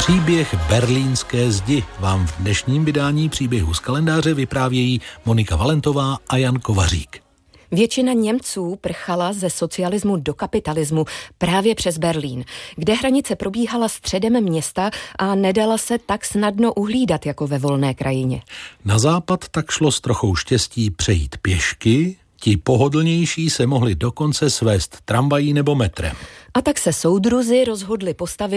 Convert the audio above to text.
Příběh berlínské zdi vám v dnešním vydání příběhu z kalendáře vyprávějí Monika Valentová a Jan Kovařík. Většina Němců prchala ze socialismu do kapitalismu právě přes Berlín, kde hranice probíhala středem města a nedala se tak snadno uhlídat jako ve volné krajině. Na západ tak šlo s trochou štěstí přejít pěšky, ti pohodlnější se mohli dokonce svést tramvají nebo metrem. A tak se soudruzi rozhodli postavit